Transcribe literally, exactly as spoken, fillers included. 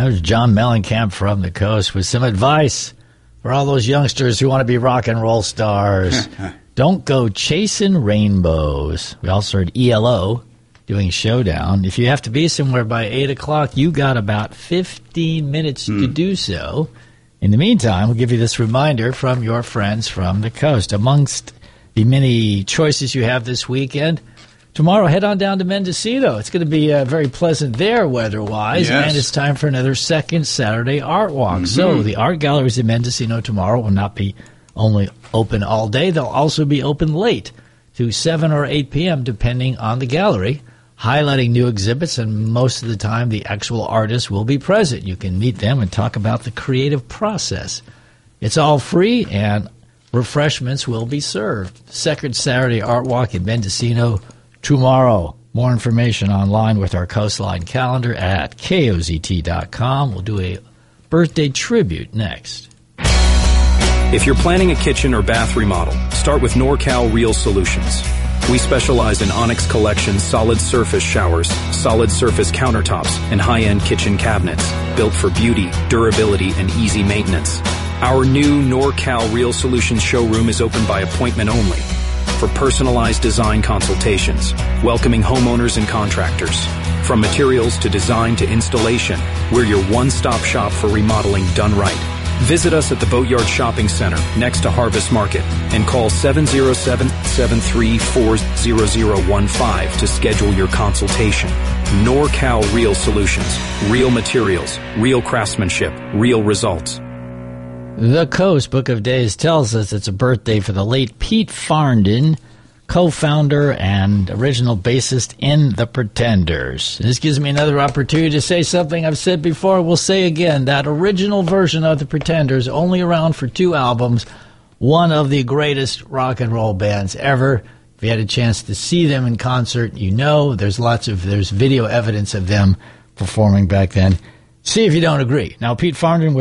There's John Mellencamp from the Coast with some advice for all those youngsters who want to be rock and roll stars. Don't go chasing rainbows. We also heard E L O doing Showdown. If you have to be somewhere by eight o'clock, you got about fifteen minutes mm. to do so. In the meantime, we'll give you this reminder from your friends from the Coast. Amongst the many choices you have this weekend, tomorrow head on down to Mendocino. It's going to be uh, very pleasant there weather-wise, yes. and it's time for another second Saturday Art Walk. Mm-hmm. So the art galleries in Mendocino tomorrow will not be only open all day. They'll also be open late to seven or eight p.m., depending on the gallery, highlighting new exhibits, and most of the time the actual artists will be present. You can meet them and talk about the creative process. It's all free, and refreshments will be served. Second Saturday Art Walk in Mendocino tomorrow. More information online with our Coastline calendar at K O Z T dot com. We'll do a birthday tribute next. If you're planning a kitchen or bath remodel, start with NorCal Real Solutions. We specialize in Onyx Collection solid surface showers, solid surface countertops, and high-end kitchen cabinets, built for beauty, durability, and easy maintenance. Our new NorCal Real Solutions showroom is open by appointment only for personalized design consultations, welcoming homeowners and contractors. From materials to design to installation, we're your one-stop shop for remodeling done right. Visit us at the Boatyard Shopping Center next to Harvest Market and call seven oh seven, seven three four, zero zero one five to schedule your consultation. NorCal Real Solutions. Real materials, real craftsmanship, real results. The Coast Book of Days tells us it's a birthday for the late Pete Farndon, co-founder and original bassist in The Pretenders. This gives me another opportunity to say something I've said before. We'll say again, that original version of The Pretenders, only around for two albums, one of the greatest rock and roll bands ever. If you had a chance to see them in concert, you know there's lots of, there's video evidence of them performing back then. See if you don't agree. Now, Pete Farndon